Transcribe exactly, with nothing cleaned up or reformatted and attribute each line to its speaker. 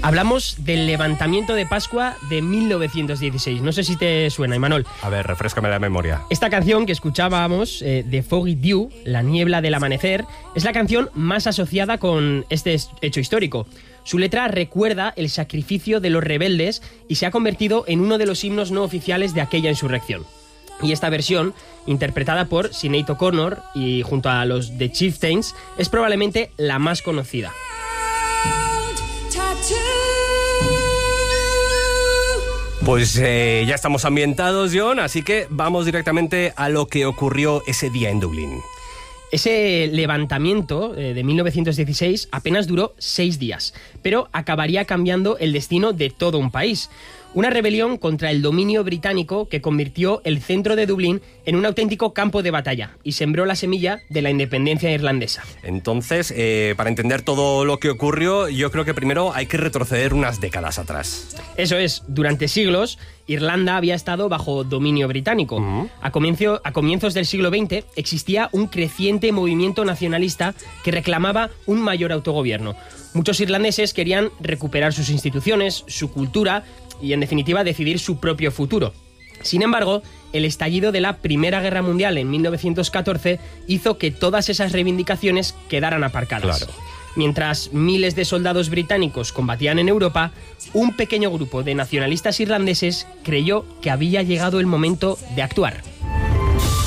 Speaker 1: Hablamos del levantamiento de Pascua de mil novecientos dieciséis. No sé si te suena, Imanol.
Speaker 2: A ver, refréscame la memoria.
Speaker 1: Esta canción que escuchábamos, eh, de Foggy Dew, La niebla del amanecer, es la canción más asociada con este hecho histórico. Su letra recuerda el sacrificio de los rebeldes y se ha convertido en uno de los himnos no oficiales de aquella insurrección. Y esta versión, interpretada por Sinead O'Connor y junto a los The Chieftains, es probablemente la más conocida.
Speaker 2: Pues eh, ya estamos ambientados, John, así que vamos directamente a lo que ocurrió ese día en Dublín.
Speaker 1: Ese levantamiento eh, de mil novecientos dieciséis apenas duró seis días, pero acabaría cambiando el destino de todo un país. Una rebelión contra el dominio británico que convirtió el centro de Dublín en un auténtico campo de batalla y sembró la semilla de la independencia irlandesa.
Speaker 2: Entonces, eh, para entender todo lo que ocurrió, yo creo que primero hay que retroceder unas décadas atrás.
Speaker 1: Eso es, durante siglos, Irlanda había estado bajo dominio británico. Uh-huh. A, comienzo, a comienzos del siglo veinte existía un creciente movimiento nacionalista que reclamaba un mayor autogobierno. Muchos irlandeses querían recuperar sus instituciones, su cultura y, en definitiva, decidir su propio futuro. Sin embargo, el estallido de la Primera Guerra Mundial en mil novecientos catorce hizo que todas esas reivindicaciones quedaran aparcadas.
Speaker 2: Claro.
Speaker 1: Mientras miles de soldados británicos combatían en Europa, un pequeño grupo de nacionalistas irlandeses creyó que había llegado el momento de actuar.